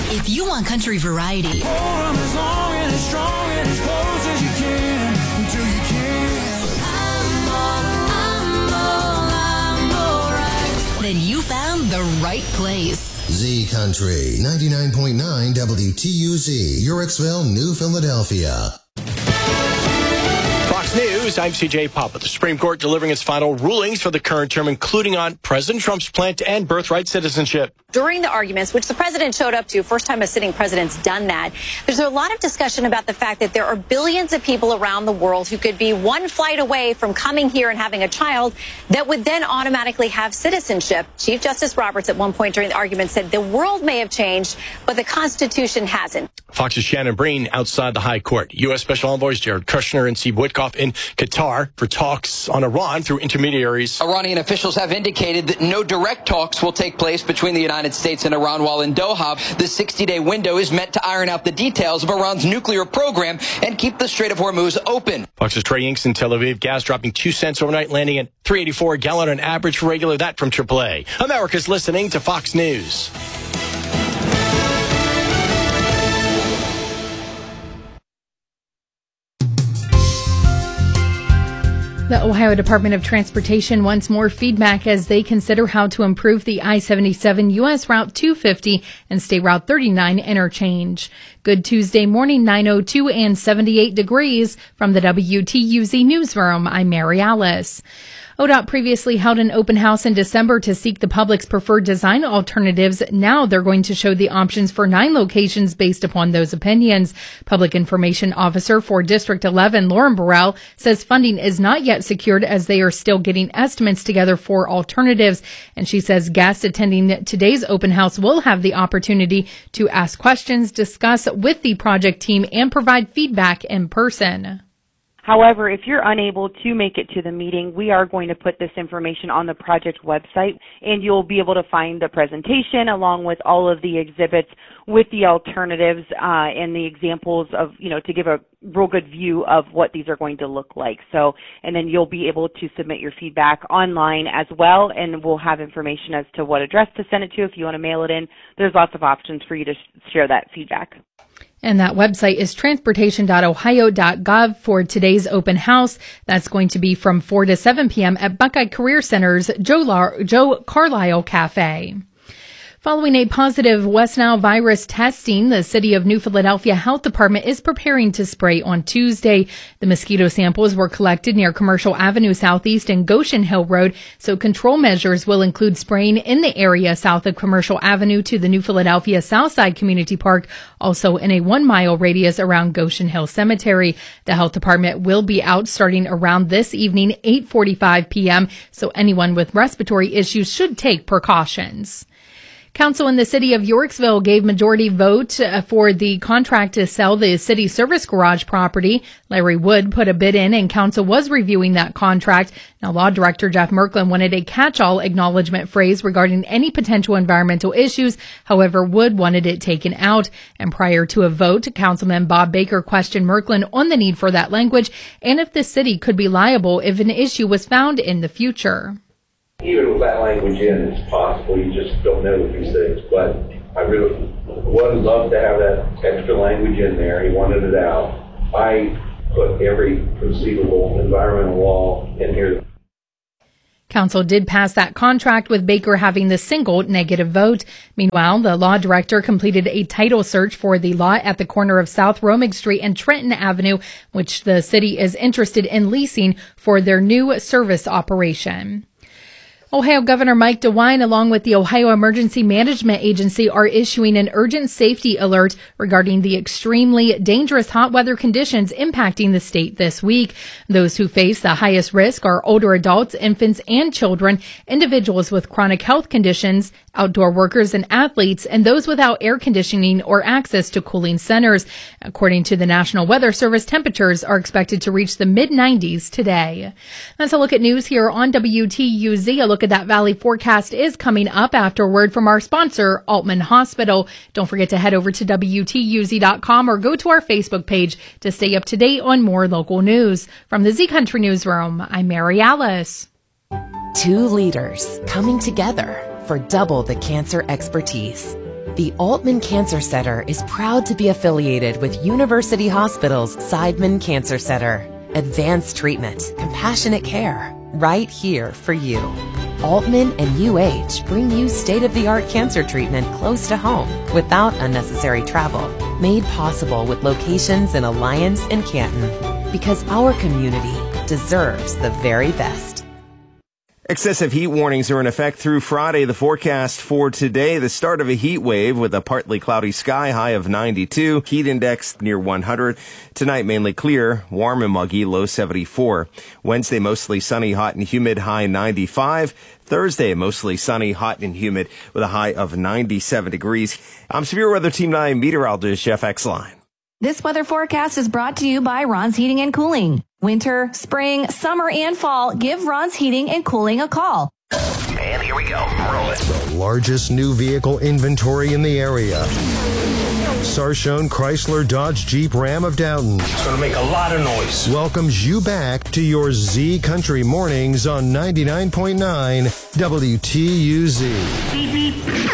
If you want country variety, then you found the right place. Z Country 99.9 WTUZ, Yorksville, New Philadelphia. Fox News, I'm CJ Papa. The Supreme Court delivering its final rulings for the current term, including on President Trump's plan to end birthright citizenship. During the arguments, which the president showed up to, first time a sitting president's done that, there's a lot of discussion about the fact that there are billions of people around the world who could be one flight away from coming here and having a child that would then automatically have citizenship. Chief Justice Roberts at one point during the argument said the world may have changed, but the Constitution hasn't. Fox's Shannon Breen outside the High Court. U.S. Special Envoys Jared Kushner and Steve Witkoff in Qatar for talks on Iran through intermediaries. Iranian officials have indicated that no direct talks will take place between the United States and Iran, while in Doha, the 60-day window is meant to iron out the details of Iran's nuclear program and keep the Strait of Hormuz open. Fox's Trey Inks in Tel Aviv. Gas dropping 2 cents overnight, landing at $3.84 a gallon on average for regular. That from AAA. America's listening to Fox News. The Ohio Department of Transportation wants more feedback as they consider how to improve the I-77 U.S. Route 250 and State Route 39 interchange. Good Tuesday morning, 9:02 and 78 degrees. From the WTUZ Newsroom, I'm Mary Alice. ODOT previously held an open house in December to seek the public's preferred design alternatives. Now they're going to show the options for 9 locations based upon those opinions. Public Information Officer for District 11, Lauren Burrell, says funding is not yet secured as they are still getting estimates together for alternatives. And she says guests attending today's open house will have the opportunity to ask questions, discuss with the project team, and provide feedback in person. However, if you're unable to make it to the meeting, we are going to put this information on the project website, and you'll be able to find the presentation along with all of the exhibits with the alternatives and the examples of, to give a real good view of what these are going to look like. So, and then you'll be able to submit your feedback online as well, and we'll have information as to what address to send it to if you want to mail it in. There's lots of options for you to share that feedback. And that website is transportation.ohio.gov for today's open house. That's going to be from 4 to 7 p.m. at Buckeye Career Center's Joe Carlisle Cafe. Following a positive West Nile virus testing, the City of New Philadelphia Health Department is preparing to spray on Tuesday. The mosquito samples were collected near Commercial Avenue Southeast and Goshen Hill Road, so control measures will include spraying in the area south of Commercial Avenue to the New Philadelphia Southside Community Park, also in a 1-mile radius around Goshen Hill Cemetery. The Health Department will be out starting around this evening, 8:45 p.m., so anyone with respiratory issues should take precautions. Council in the city of Yorksville gave majority vote for the contract to sell the city service garage property. Larry Wood put a bid in, and council was reviewing that contract. Now, Law Director Jeff Merklin wanted a catch-all acknowledgement phrase regarding any potential environmental issues. However, Wood wanted it taken out. And prior to a vote, Councilman Bob Baker questioned Merklin on the need for that language and if the city could be liable if an issue was found in the future. Even with that language in, it's possible. You just don't know with these things. But I really would love to have that extra language in there. He wanted it out. I put every conceivable environmental law in here. Council did pass that contract, with Baker having the single negative vote. Meanwhile, the law director completed a title search for the lot at the corner of South Romig Street and Trenton Avenue, which the city is interested in leasing for their new service operation. Ohio Governor Mike DeWine, along with the Ohio Emergency Management Agency, are issuing an urgent safety alert regarding the extremely dangerous hot weather conditions impacting the state this week. Those who face the highest risk are older adults, infants, and children, individuals with chronic health conditions, outdoor workers and athletes, and those without air conditioning or access to cooling centers. According to the National Weather Service, temperatures are expected to reach the mid-90s today. That's a look at news here on WTUZ. A look at that Valley forecast is coming up after word from our sponsor, Altman Hospital. Don't forget to head over to WTUZ.com or go to our Facebook page to stay up to date on more local news. From the Z Country Newsroom, I'm Mary Alice. Two leaders coming together for double the cancer expertise. The Altman Cancer Center is proud to be affiliated with University Hospital's Seidman Cancer Center. Advanced treatment, compassionate care, right here for you. Altman and UH bring you state-of-the-art cancer treatment close to home without unnecessary travel. Made possible with locations in Alliance and Canton. Because our community deserves the very best. Excessive heat warnings are in effect through Friday. The forecast for today, the start of a heat wave with a partly cloudy sky, high of 92, heat index near 100. Tonight, mainly clear, warm and muggy, low 74. Wednesday, mostly sunny, hot and humid, high 95. Thursday, mostly sunny, hot and humid with a high of 97 degrees. I'm Severe Weather Team 9 meteorologist Jeff Exline. This weather forecast is brought to you by Ron's Heating and Cooling. Winter, spring, summer, and fall, give Ron's Heating and Cooling a call. And here we go. Roll it. The largest new vehicle inventory in the area. Sarshone Chrysler Dodge Jeep Ram of Downton. It's going to make a lot of noise. Welcomes you back to your Z Country Mornings on 99.9 WTUZ. Beep, beep.